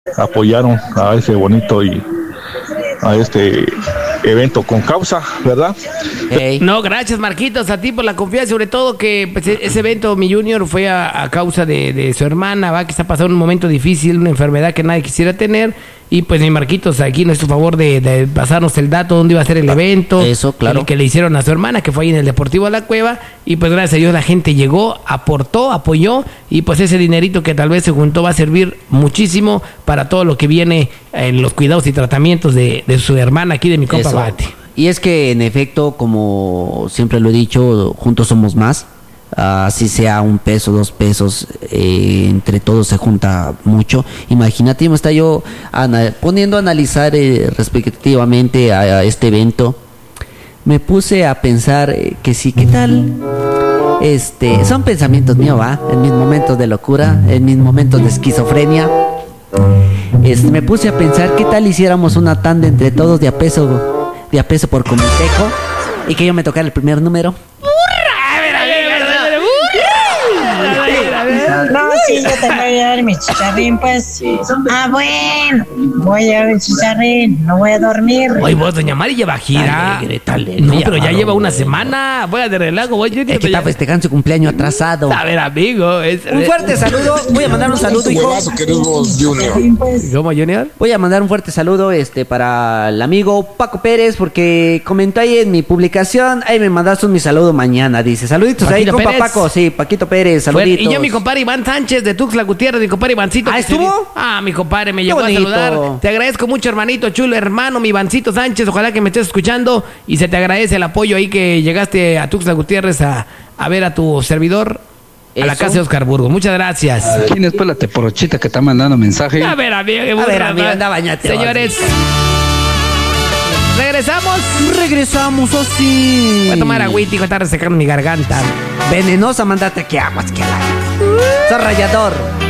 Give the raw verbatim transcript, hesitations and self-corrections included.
apoyaron a ese bonito y a este evento con causa, ¿verdad? Hey. No, gracias Marquitos, a ti por la confianza, sobre todo que pues, ese evento, mi Junior, fue a, a causa de, de su hermana, va, que está pasando un momento difícil, una enfermedad que nadie quisiera tener, y pues mi Marquitos, aquí nuestro favor de, de pasarnos el dato, dónde iba a ser el evento. Eso, claro. El que le hicieron a su hermana, que fue ahí en el Deportivo de la Cueva, y pues gracias a Dios la gente llegó, aportó, apoyó, y pues ese dinerito que tal vez se juntó va a servir muchísimo para todo lo que viene en los cuidados y tratamientos de, de su hermana aquí, de mi compa Eso. Bate. Y es que en efecto, como siempre lo he dicho, juntos somos más. Así sea un peso, dos pesos, eh, entre todos se junta mucho. Imagínate, me está yo ana- poniendo a analizar eh, respectivamente a, a este evento. Me puse a pensar eh, que sí, ¿qué tal? Este, son pensamientos míos, ¿va? En mis momentos de locura, en mis momentos de esquizofrenia. Este, me puse a pensar, ¿qué tal hiciéramos una tanda entre todos de a peso, de a peso por comitejo, y que yo me tocara el primer número? No, sí, yo te voy a llevar mi chicharrín, pues. Ah, bueno, voy a llevar mi chicharrín, no voy a dormir. Oye, vos, doña Mari lleva gira. Alegre, está alegre, No, ya pero ya paró, lleva una güey. semana. Voy a de relajo, voy. Es que está festejando su cumpleaños atrasado. A ver, amigo. Es, Un fuerte saludo, voy a mandar un saludo, hijo. Huevazo que eres vos, Junior. ¿Cómo, Junior? Voy a mandar un fuerte saludo este para el amigo Paco Pérez, porque comentó ahí en mi publicación, ahí me mandaste un mi saludo mañana, dice, saluditos ahí, Paquito compa Pérez. Paco, sí, Paquito Pérez, saluditos. Y yo, mi compadre Iván Sánchez de Tuxtla Gutiérrez, mi compadre Ivancito. ¿Ah, que se estuvo? vi- Ah, mi compadre, me Qué llegó a bonito. saludar. Te agradezco mucho, hermanito chulo, hermano, mi Ivancito Sánchez. Ojalá que me estés escuchando y se te agradece el apoyo ahí que llegaste a Tuxtla Gutiérrez a, a ver a tu servidor. A la Eso. casa de Oscar Burgos. Muchas gracias. ¿Quién es pues la teporochita que está mandando mensaje? A ver, amigo. qué A ver, burra, amigo, va. anda, bañate, Señores, regresamos. Regresamos así. Voy a tomar agüita, hijo, está resecando mi garganta. Venenosa, mandate que aguas, que la. Sos rayador.